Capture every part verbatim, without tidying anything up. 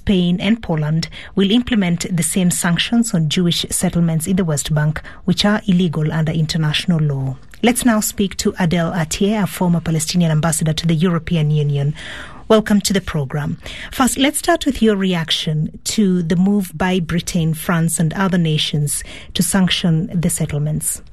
Spain and Poland will implement the same sanctions on Jewish settlements in the West Bank, which are illegal under international law. Let's now speak to Adel Atieh, a former Palestinian ambassador to the European Union. Welcome to the program. First, let's start with your reaction to the move by Britain, France and other nations to sanction the settlements.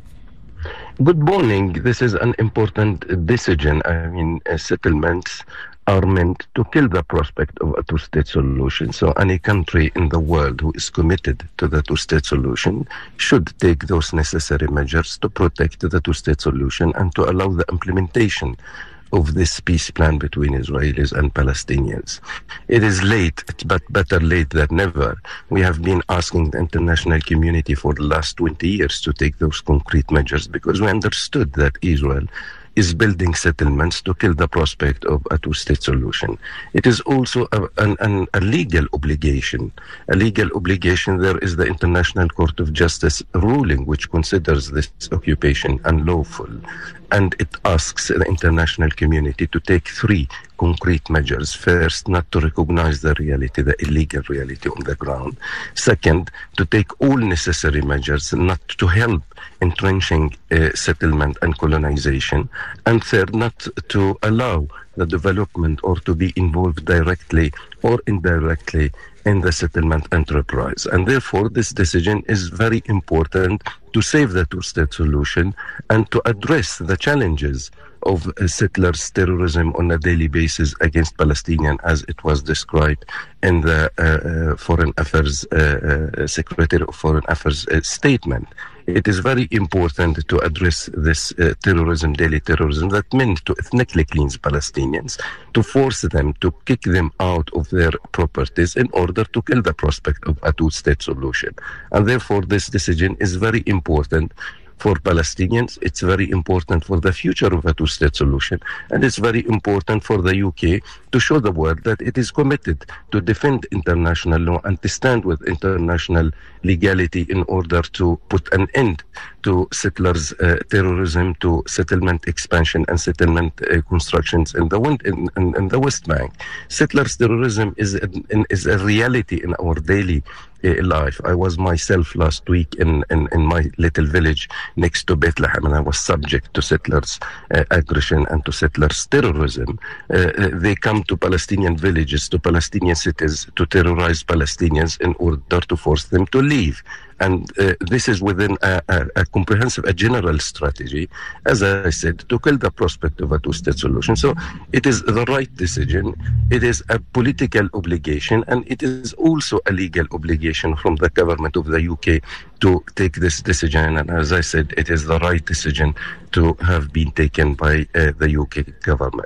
Good morning. This is an important decision. I mean, uh, settlements are meant to kill the prospect of a two-state solution. So any country in the world who is committed to the two-state solution should take those necessary measures to protect the two-state solution and to allow the implementation of this peace plan between Israelis and Palestinians. It is late, but better late than never. We have been asking the international community for the last twenty years to take those concrete measures because we understood that Israel is building settlements to kill the prospect of a two-state solution. It is also a, an, an, a legal obligation. A legal obligation, there is the International Court of Justice ruling which considers this occupation unlawful. And it asks the international community to take three concrete measures. First, not to recognize the reality, the illegal reality on the ground. Second, to take all necessary measures not to help entrenching uh, settlement and colonization. And third, not to allow the development or to be involved directly or indirectly in the settlement enterprise. And therefore, this decision is very important to save the two-state solution and to address the challenges of uh, settlers' terrorism on a daily basis against Palestinians, as it was described in the uh, uh, Foreign Affairs uh, uh, Secretary of Foreign Affairs uh, statement. It is very important to address this uh, terrorism, daily terrorism, that meant to ethnically cleanse Palestinians, to force them, to kick them out of their properties in order to kill the prospect of a two-state solution. And therefore, this decision is very important for Palestinians. It's very important for the future of a two-state solution. And it's very important for the U K to show the world that it is committed to defend international law and to stand with international legality in order to put an end to settlers' uh, terrorism, to settlement expansion and settlement uh, constructions in the in, in, in the West Bank. Settlers' terrorism is a, is a reality in our daily uh, life. I was myself last week in, in, in my little village next to Bethlehem, and I was subject to settlers' uh, aggression and to settlers' terrorism. Uh, uh, they come to Palestinian villages, to Palestinian cities, to terrorize Palestinians in order to force them to leave. And uh, this is within a, a, a comprehensive, a general strategy, as I said, to kill the prospect of a two-state solution. So it is the right decision, it is a political obligation, and it is also a legal obligation from the government of the U K to take this decision. And as I said, it is the right decision to have been taken by uh, the U K government.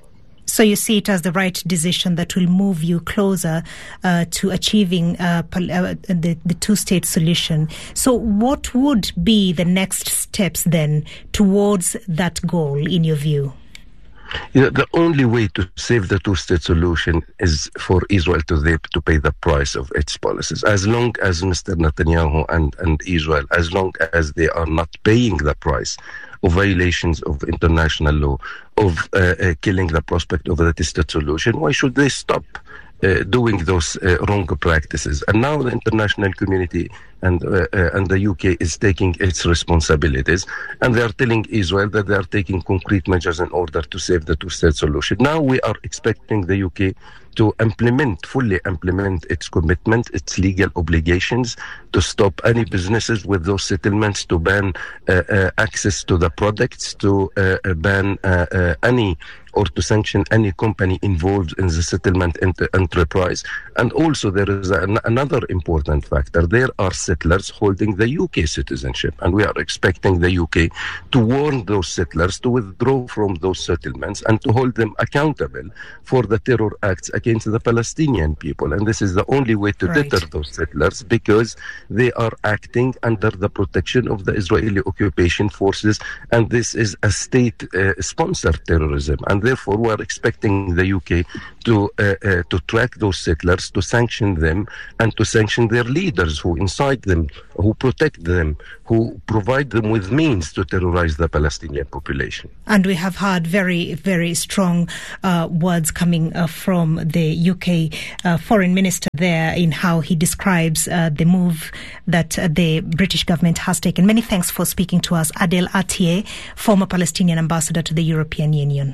So you see it as the right decision that will move you closer uh, to achieving uh, uh, the, the two-state solution. So what would be the next steps then towards that goal, in your view? You know, the only way to save the two-state solution is for Israel to, they, to pay the price of its policies. As long as Mister Netanyahu and, and Israel, as long as they are not paying the price of violations of international law, of uh, uh, killing the prospect of the two-state solution, why should they stop uh, doing those uh, wrong practices? And now the international community and uh, uh, and the U K is taking its responsibilities, and they are telling Israel that they are taking concrete measures in order to save the two-state solution. Now we are expecting the U K to implement, fully implement its commitment, its legal obligations, to stop any businesses with those settlements, to ban uh, uh, access to the products, to uh, uh, ban uh, uh, any or to sanction any company involved in the settlement ent- enterprise. And also there is an- another important factor. There are settlers holding the U K citizenship, and we are expecting the U K to warn those settlers to withdraw from those settlements and to hold them accountable for the terror acts against the Palestinian people. And this is the only way to right. deter those settlers, because they are acting under the protection of the Israeli occupation forces, and this is a state-sponsored uh, terrorism. And therefore, we are expecting the U K to uh, uh, to track those settlers, to sanction them, and to sanction their leaders who inside fight them, who protect them, who provide them with means to terrorize the Palestinian population. And we have heard very, very strong uh, words coming uh, from the U K uh, foreign minister there in how he describes uh, the move that uh, the British government has taken. Many thanks for speaking to us, Adel Atieh, former Palestinian ambassador to the European Union.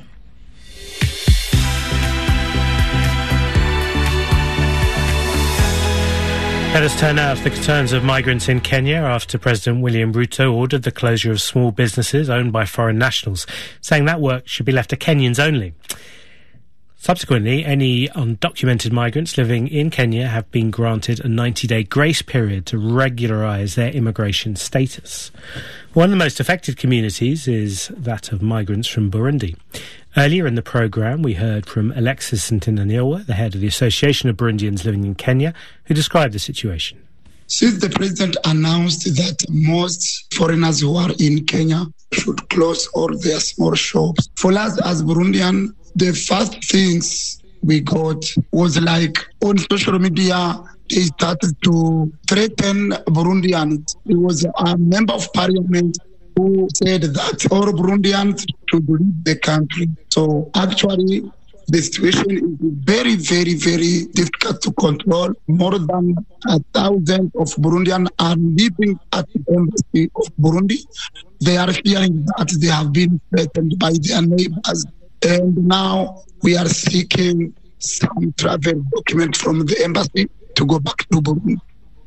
Let us turn now to the concerns of migrants in Kenya after President William Ruto ordered the closure of small businesses owned by foreign nationals, saying that work should be left to Kenyans only. Subsequently, any undocumented migrants living in Kenya have been granted a ninety-day grace period to regularise their immigration status. One of the most affected communities is that of migrants from Burundi. Earlier in the programme, we heard from Alexis Ntinanyowa, the head of the Association of Burundians Living in Kenya, who described the situation. Since the president announced that most foreigners who are in Kenya should close all their small shops, for us as Burundian, the first things we got was like on social media, they started to threaten Burundians. There was a member of parliament who said that all Burundians should leave the country. So actually, the situation is very, very, very difficult to control. More than a thousand of Burundians are living at the embassy of Burundi. They are fearing that they have been threatened by their neighbors. And now we are seeking some travel document from the embassy to go back to Burundi.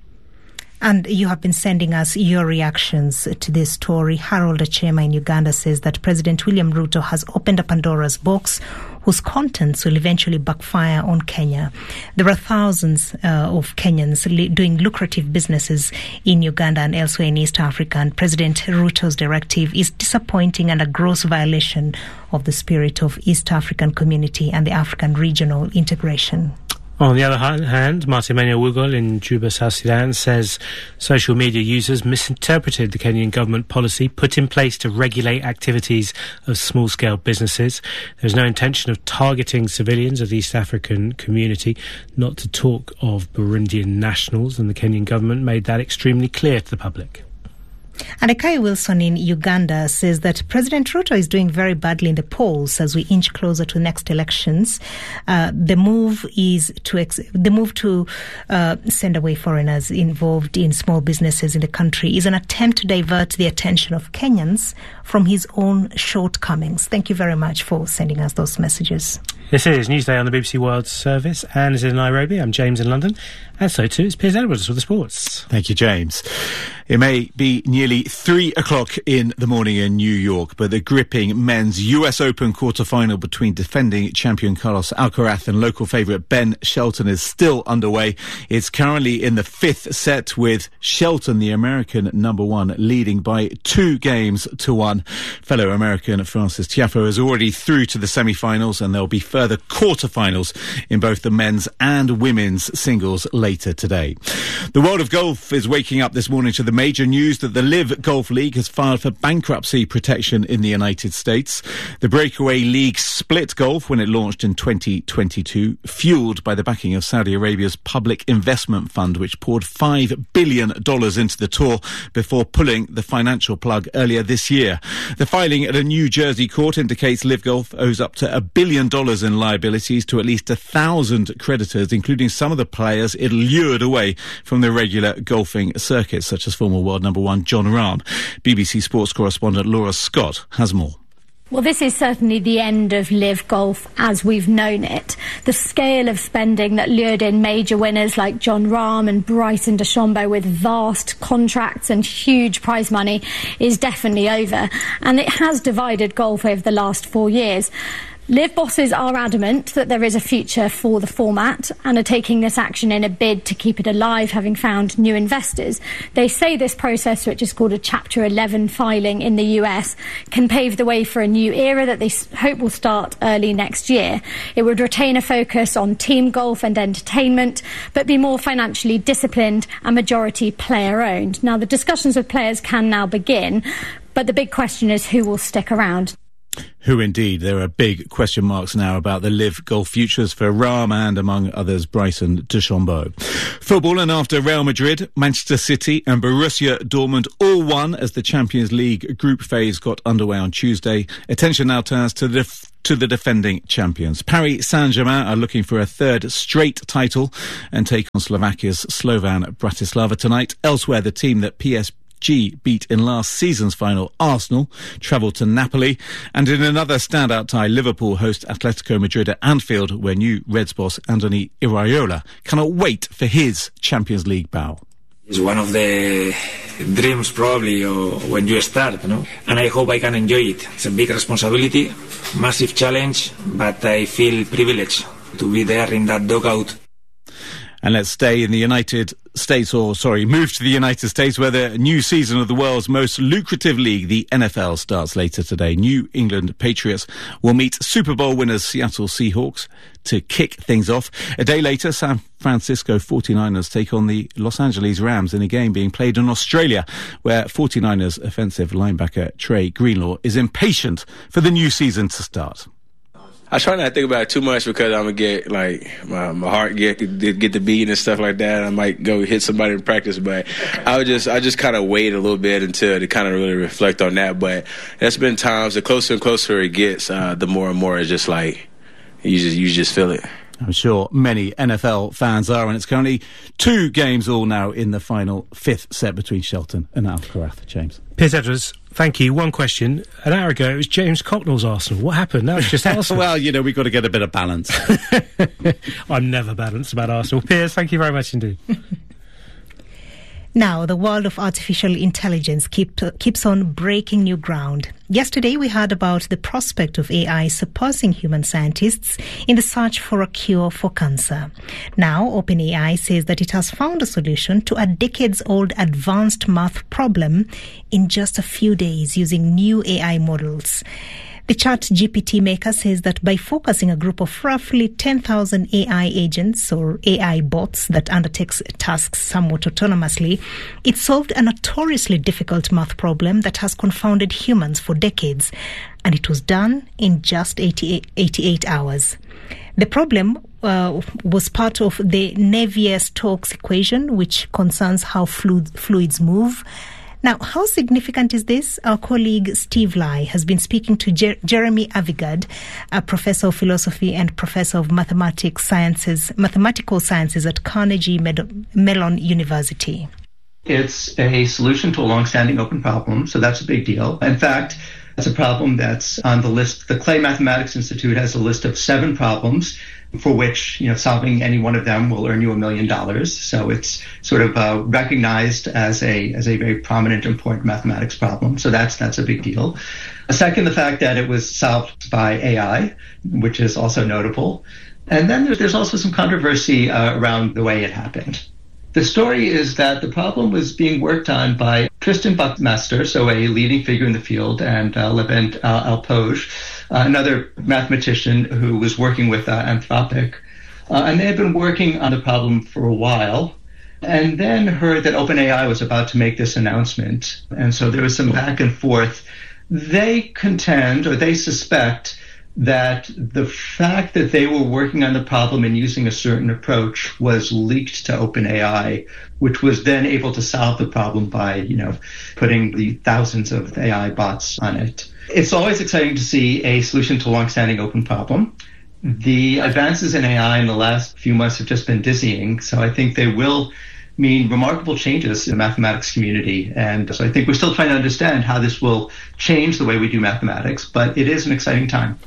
And you have been sending us your reactions to this story. Harold Achema in Uganda says that President William Ruto has opened a Pandora's box whose contents will eventually backfire on Kenya. There are thousands uh, of Kenyans li- doing lucrative businesses in Uganda and elsewhere in East Africa, and President Ruto's directive is disappointing and a gross violation of the spirit of East African community and the African regional integration. On the other hand, Martin Emmanuel Wugol in Juba, South Sudan, says social media users misinterpreted the Kenyan government policy put in place to regulate activities of small-scale businesses. There's no intention of targeting civilians of the East African community, not to talk of Burundian nationals, and the Kenyan government made that extremely clear to the public. And Akai Wilson in Uganda says that President Ruto is doing very badly in the polls as we inch closer to next elections. Uh, the move is to ex- the move to uh, send away foreigners involved in small businesses in the country is an attempt to divert the attention of Kenyans from his own shortcomings. Thank you very much for sending us those messages. This is Newsday on the B B C World Service. Anne is in Nairobi. I'm James in London. And so too is Piers Edwards with the sports. Thank you, James. It may be nearly three o'clock in the morning in New York, but the gripping men's U S Open quarter-final between defending champion Carlos Alcaraz and local favourite Ben Shelton is still underway. It's currently in the fifth set with Shelton, the American number one, leading by two games to one. Fellow American Francis Tiafoe is already through to the semi-finals, and there'll be further quarter-finals in both the men's and women's singles later today. The world of golf is waking up this morning to the major news that the Live Golf League has filed for bankruptcy protection in the United States. The breakaway league split golf when it launched in twenty twenty-two, fueled by the backing of Saudi Arabia's Public Investment Fund, which poured five billion dollars into the tour before pulling the financial plug earlier this year. The filing at a New Jersey court indicates Live Golf owes up to a billion dollars in liabilities to at least a thousand creditors, including some of the players it lured away from the regular golfing circuit, such as former world number one Jon Rahm. B B C Sports correspondent Laura Scott has more. Well, this is certainly the end of Live Golf as we've known it. The scale of spending that lured in major winners like Jon Rahm and Bryson DeChambeau with vast contracts and huge prize money is definitely over. And it has divided golf over the last four years. Live bosses are adamant that there is a future for the format and are taking this action in a bid to keep it alive, having found new investors. They say this process, which is called a Chapter eleven filing in the U S, can pave the way for a new era that they hope will start early next year. It would retain a focus on team golf and entertainment, but be more financially disciplined and majority player-owned. Now, the discussions with players can now begin, but the big question is who will stick around. Who indeed? There are big question marks now about the Live Golf futures for Rahm and, among others, Bryson DeChambeau. Football, and after Real Madrid, Manchester City and Borussia Dortmund all won as the Champions League group phase got underway on Tuesday, attention now turns to the def- to the defending champions. Paris Saint-Germain are looking for a third straight title and take on Slovakia's Slovan Bratislava tonight. Elsewhere, the team that P S G beat in last season's final, Arsenal, travelled to Napoli. And in another standout tie, Liverpool host Atletico Madrid at Anfield, where new Reds boss Andoni Iraola cannot wait for his Champions League bow. It's one of the dreams probably or when you start, you know? And I hope I can enjoy it. It's a big responsibility, massive challenge, but I feel privileged to be there in that dugout. And let's stay in the United States, or sorry, move to the United States, where the new season of the world's most lucrative league, the N F L, starts later today. New England Patriots will meet Super Bowl winners Seattle Seahawks to kick things off. A day later, San Francisco forty-niners take on the Los Angeles Rams in a game being played in Australia, where forty-niners offensive linebacker Trey Greenlaw is impatient for the new season to start. I try not to think about it too much because I'm gonna get like my, my heart get get the beat and stuff like that. I might go hit somebody in practice, but I would just I just kind of wait a little bit until to kind of really reflect on that. But there's been times the closer and closer it gets, uh, the more and more it's just like you just you just feel it. I'm sure many N F L fans are, and it's currently two games all now in the final fifth set between Shelton and Alcaraz. James. Piers Edwards, thank you. One question. An hour ago, it was James Cocknell's Arsenal. What happened? Now it's just Arsenal. Well, you know, we've got to get a bit of balance. I'm never balanced about Arsenal. Piers, thank you very much indeed. Now, the world of artificial intelligence keep, uh, keeps on breaking new ground. Yesterday, we heard about the prospect of A I surpassing human scientists in the search for a cure for cancer. Now, OpenAI says that it has found a solution to a decades-old advanced math problem in just a few days using new A I models. The ChatGPT maker says that by focusing a group of roughly ten thousand A I agents or A I bots that undertakes tasks somewhat autonomously, it solved a notoriously difficult math problem that has confounded humans for decades, and it was done in just eighty-eight, eighty-eight hours. The problem uh, was part of the Navier-Stokes equation, which concerns how fluid, fluids move. Now, how significant is this? Our colleague Steve Lai has been speaking to Jer- Jeremy Avigad, a professor of philosophy and professor of mathematics sciences, mathematical sciences at Carnegie Med- Mellon University. It's a solution to a long-standing open problem, so that's a big deal. In fact, it's a problem that's on the list. The Clay Mathematics Institute has a list of seven problems for which, you know, solving any one of them will earn you a million dollars. So it's sort of uh, recognized as a as a very prominent, important mathematics problem. So that's that's a big deal. Second, the fact that it was solved by A I, which is also notable. And then there's, there's also some controversy uh, around the way it happened. The story is that the problem was being worked on by Tristan Buckmaster, so a leading figure in the field, and uh, Levent uh, Alpoj, uh, another mathematician who was working with uh, Anthropic. Uh, and they had been working on the problem for a while, and then heard that OpenAI was about to make this announcement. And so there was some back and forth. They contend, or they suspect, that the fact that they were working on the problem and using a certain approach was leaked to OpenAI, which was then able to solve the problem by, you know, putting the thousands of A I bots on it. It's always exciting to see a solution to a long-standing open problem. The advances in A I in the last few months have just been dizzying, so I think they will mean remarkable changes in the mathematics community. And so I think we're still trying to understand how this will change the way we do mathematics, but it is an exciting time.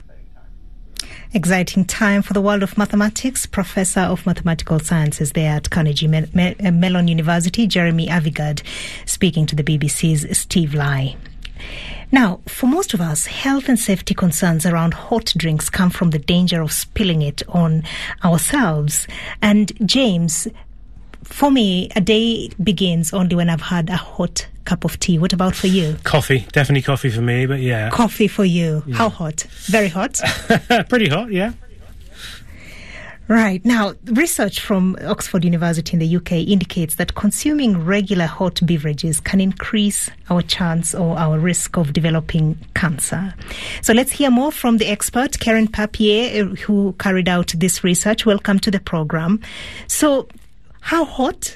Exciting time for the world of mathematics. Professor of Mathematical Sciences there at Carnegie Mellon University, Jeremy Avigad, speaking to the B B C's Steve Lai. Now, for most of us, health and safety concerns around hot drinks come from the danger of spilling it on ourselves. And James, for me, a day begins only when I've had a hot cup of tea. What about for you? Coffee. Definitely coffee for me, but yeah. Coffee for you. Yeah. How hot? Very hot? Pretty hot, yeah. Right. Now, research from Oxford University in the U K indicates that consuming regular hot beverages can increase our chance or our risk of developing cancer. So let's hear more from the expert, Karen Papier, who carried out this research. Welcome to the program. So, how hot?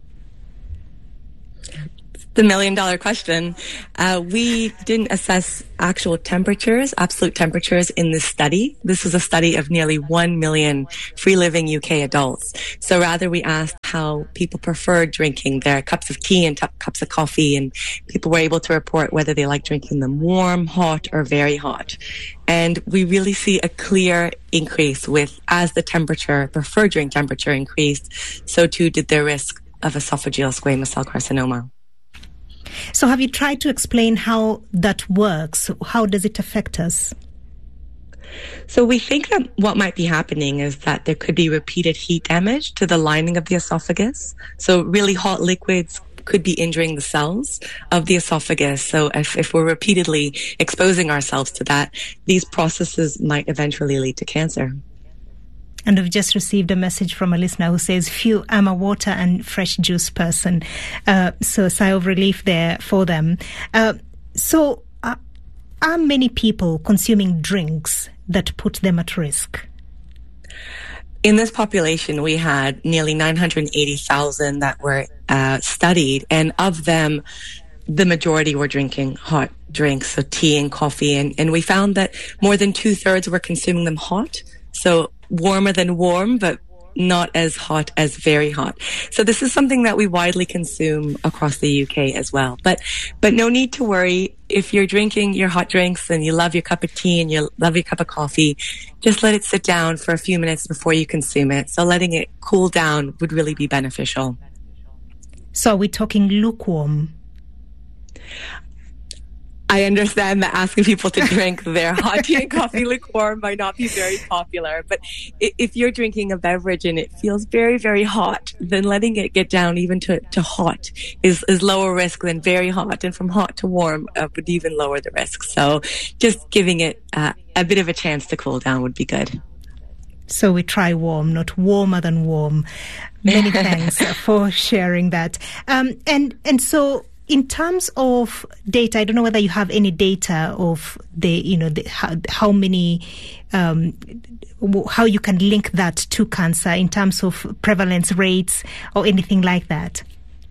The million dollar question. Uh, we didn't assess actual temperatures, absolute temperatures in this study. This was a study of nearly one million free living U K adults. So rather we asked how people preferred drinking their cups of tea and t- cups of coffee, and people were able to report whether they like drinking them warm, hot, or very hot. And we really see a clear increase with, as the temperature, preferred drink temperature increased, so too did their risk of esophageal squamous cell carcinoma. So have you tried to explain how that works? How does it affect us? So we think that what might be happening is that there could be repeated heat damage to the lining of the esophagus. So really hot liquids could be injuring the cells of the esophagus. So if, if we're repeatedly exposing ourselves to that, these processes might eventually lead to cancer. And we've just received a message from a listener who says, phew, I'm a water and fresh juice person. Uh, so a sigh of relief there for them. Uh, so uh, are many people consuming drinks that put them at risk? In this population, we had nearly nine hundred eighty thousand that were uh, studied. And of them, the majority were drinking hot drinks, so tea and coffee. And, and we found that more than two thirds were consuming them hot. So warmer than warm, but not as hot as very hot. So this is something that we widely consume across the U K as well. But but no need to worry. If you're drinking your hot drinks and you love your cup of tea and you love your cup of coffee, just let it sit down for a few minutes before you consume it. So letting it cool down would really be beneficial. So are we talking lukewarm? I understand that asking people to drink their hot tea and coffee lukewarm might not be very popular, but if you're drinking a beverage and it feels very, very hot, then letting it get down even to, to hot is, is lower risk than very hot, and from hot to warm uh, would even lower the risk. So just giving it uh, a bit of a chance to cool down would be good. So we try warm, not warmer than warm. Many thanks for sharing that. Um, and and so, in terms of data, I don't know whether you have any data of the, you know, the, how, how many, um, how you can link that to cancer in terms of prevalence rates or anything like that.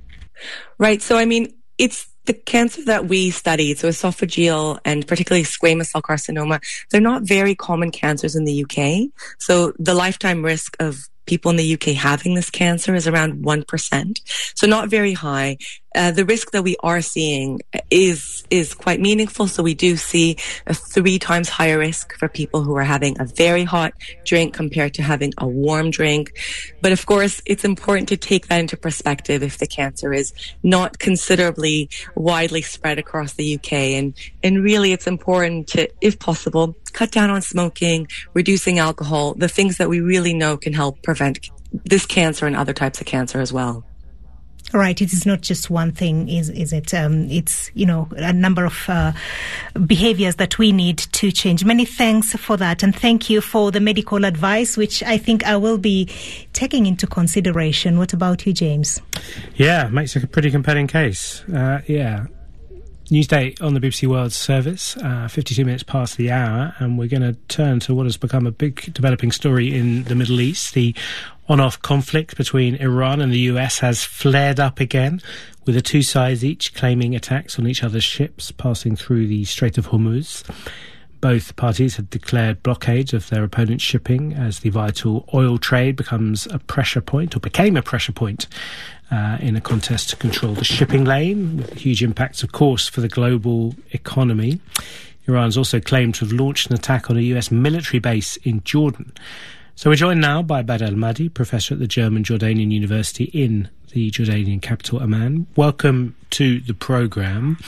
Right. So, I mean, it's the cancer that we studied, so esophageal and particularly squamous cell carcinoma, they're not very common cancers in the U K. So the lifetime risk of people in the U K having this cancer is around one percent. So not very high. Uh, the risk that we are seeing is is quite meaningful. So we do see a three times higher risk for people who are having a very hot drink compared to having a warm drink. But of course, it's important to take that into perspective if the cancer is not considerably widely spread across the U K. And, and really, it's important to, if possible, cut down on smoking, reducing alcohol, the things that we really know can help prevent this cancer and other types of cancer as well. Right. It is not just one thing, is is it? Um, it's, you know, a number of uh, behaviors that we need to change. Many thanks for that. And thank you for the medical advice, which I think I will be taking into consideration. What about you, James? Yeah, makes a pretty compelling case. Uh, yeah. Newsday on the B B C World Service, uh, fifty-two minutes past the hour, and we're going to turn to what has become a big developing story in the Middle East. The on-off conflict between Iran and the U S has flared up again, with the two sides each claiming attacks on each other's ships passing through the Strait of Hormuz. Both parties had declared blockades of their opponent's shipping as the vital oil trade becomes a pressure point, or became a pressure point, uh, in a contest to control the shipping lane, with huge impacts, of course, for the global economy. Iran's also claimed to have launched an attack on a U S military base in Jordan. So we're joined now by Badr El-Mahdi, professor at the German Jordanian University in the Jordanian capital, Amman. Welcome to the programme.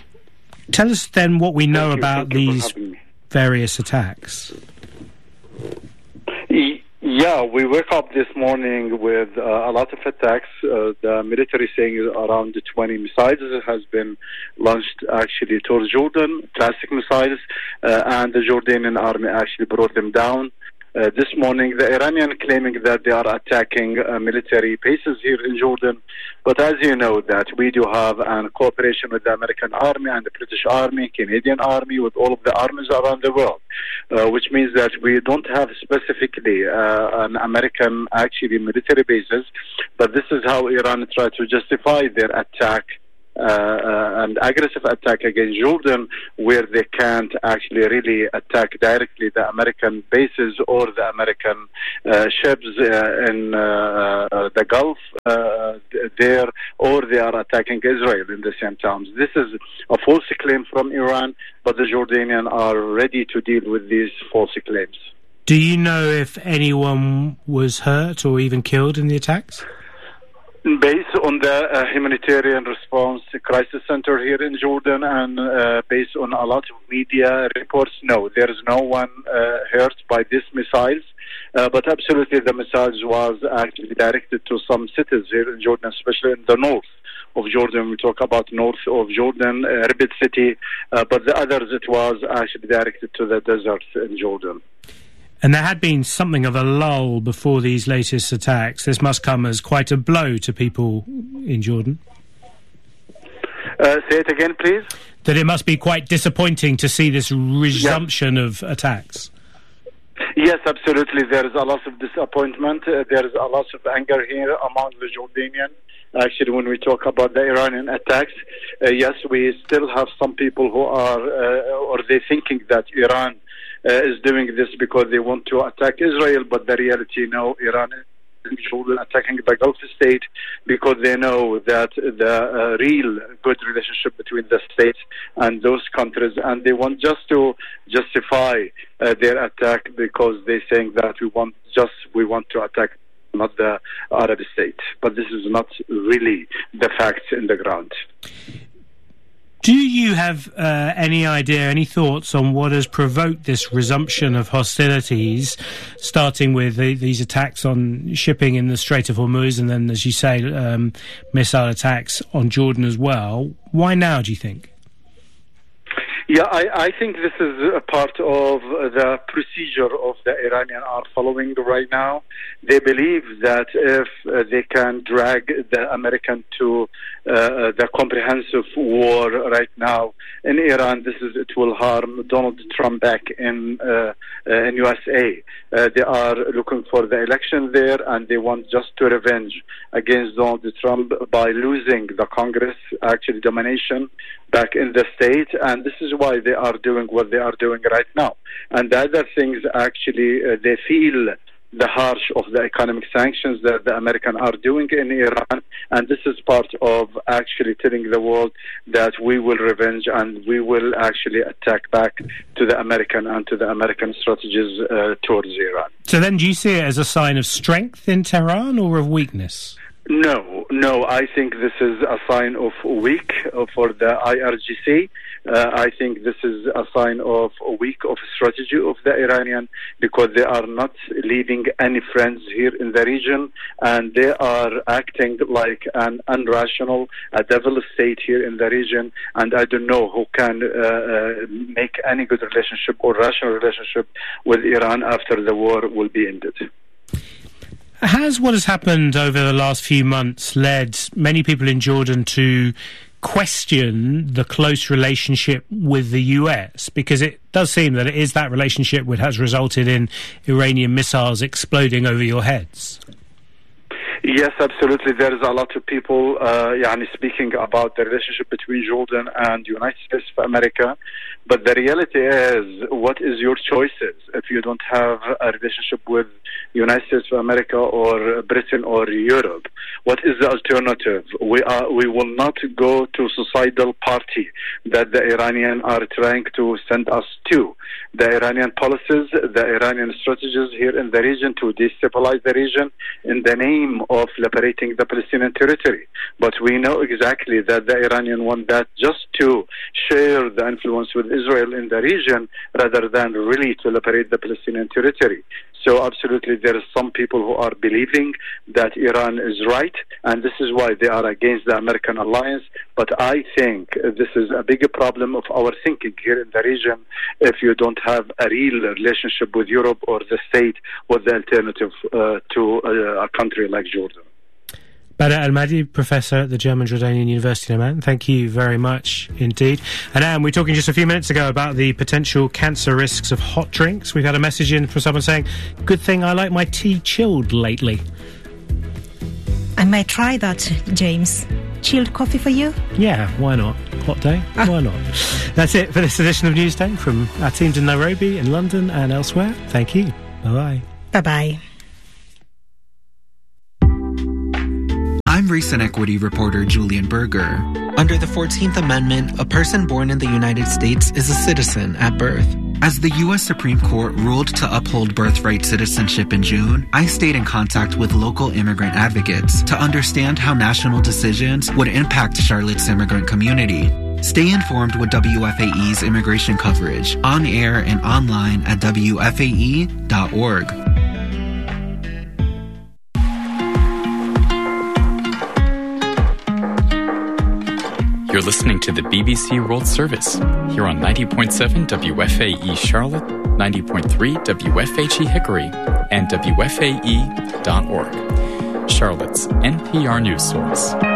Tell us then what we know about these various attacks. Yeah, we woke up this morning with uh, a lot of attacks. Uh, the military saying around twenty missiles has been launched actually towards Jordan, classic missiles, uh, and the Jordanian army actually brought them down. Uh, this morning, the Iranian claiming that they are attacking uh, military bases here in Jordan. But as you know, that we do have a cooperation with the American Army and the British Army, Canadian Army, with all of the armies around the world, uh, which means that we don't have specifically uh, an American actually military bases. But this is how Iran tried to justify their attack. Uh, uh, an aggressive attack against Jordan, where they can't actually really attack directly the American bases or the American uh, ships uh, in uh, uh, the Gulf uh, there, or they are attacking Israel in the same times. This is a false claim from Iran, but the Jordanians are ready to deal with these false claims. Do you know if anyone was hurt or even killed in the attacks? Based on the uh, humanitarian response crisis center here in Jordan and uh, based on a lot of media reports, no, there is no one uh, hurt by these missiles. Uh, but absolutely the missiles was actually directed to some cities here in Jordan, especially in the north of Jordan. We talk about north of Jordan, uh, Rabat City, uh, but the others it was actually directed to the desert in Jordan. And there had been something of a lull before these latest attacks. This must come as quite a blow to people in Jordan. Uh, say it again, please. That it must be quite disappointing to see this resumption yeah. of attacks. Yes, absolutely. There is a lot of disappointment. Uh, there is a lot of anger here among the Jordanians. Actually, when we talk about the Iranian attacks, uh, yes, we still have some people who are, uh, or they thinking that Iran Uh, is doing this because they want to attack Israel, but the reality, no, Iran is attacking the Gulf state because they know that the uh, real good relationship between the states and those countries, and they want just to justify uh, their attack because they saying that we want just we want to attack not the Arab state, but this is not really the facts in the ground. Do you have uh, any idea, any thoughts on what has provoked this resumption of hostilities, starting with the, these attacks on shipping in the Strait of Hormuz and then, as you say, um, missile attacks on Jordan as well? Why now, do you think? Yeah, I, I think this is a part of the procedure of the Iranian are following right now. They believe that if uh, they can drag the American to uh, the comprehensive war right now in Iran, this is it will harm Donald Trump back in uh, uh, in U S A. Uh, they are looking for the election there, and they want just to revenge against Donald Trump by losing the Congress, actually domination back in the state, and this is why they are doing what they are doing right now. And the other things, actually, uh, they feel the harsh of the economic sanctions that the Americans are doing in Iran, and this is part of actually telling the world that we will revenge and we will actually attack back to the American and to the American strategies uh, towards Iran. So then do you see it as a sign of strength in Tehran or of weakness? No, no, I think this is a sign of weak for the I R G C. Uh, I think this is a sign of a weak of strategy of the Iranian because they are not leaving any friends here in the region, and they are acting like an irrational, a devil state here in the region, and I don't know who can uh, uh, make any good relationship or rational relationship with Iran after the war will be ended. Has what has happened over the last few months led many people in Jordan to question the close relationship with the U S? Because it does seem that it is that relationship which has resulted in Iranian missiles exploding over your heads. Yes, absolutely. There is a lot of people uh, yani speaking about the relationship between Jordan and the United States of America. But the reality is, what is your choices if you don't have a relationship with the United States of America or Britain or Europe? What is the alternative? We are, we will not go to suicidal party that the Iranian are trying to send us to. The Iranian policies, the Iranian strategies here in the region to destabilize the region in the name of liberating the Palestinian territory. But we know exactly that the Iranian want that just to share the influence with Israel in the region rather than really to liberate the Palestinian territory. So absolutely, there are some people who are believing that Iran is right, and this is why they are against the American alliance. But I think this is a bigger problem of our thinking here in the region if you don't have a real relationship with Europe or the state with the alternative uh, to uh, a country like Jordan. Badr Al-Mahdi, Professor at the German Jordanian University in Amman, thank you very much indeed. And Anne, we were talking just a few minutes ago about the potential cancer risks of hot drinks. We've had a message in from someone saying, good thing I like my tea chilled lately. I might try that, James. Chilled coffee for you? Yeah, why not? Hot day, why not? That's it for this edition of Newsday from our teams in Nairobi, in London and elsewhere. Thank you. Bye-bye. Bye-bye. I'm recent equity reporter Julian Berger. Under the fourteenth Amendment, a person born in the United States is a citizen at birth. As the U S Supreme Court ruled to uphold birthright citizenship in June, I stayed in contact with local immigrant advocates to understand how national decisions would impact Charlotte's immigrant community. Stay informed with W F A E's immigration coverage, on air and online at W F A E dot org. You're listening to the B B C World Service here on ninety point seven W F A E Charlotte, ninety point three W F H E Hickory, and W F A E dot org. Charlotte's N P R news source.